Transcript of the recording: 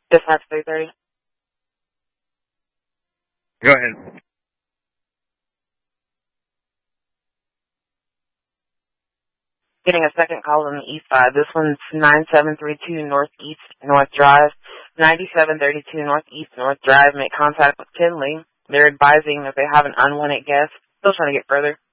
Dispatch 330. Go ahead. Getting a second call on the east side. This one's 9732 Northeast North Drive. 9732 Northeast North Drive. Make contact with Tinley. They're advising that they have an unwanted guest. Still trying to get further.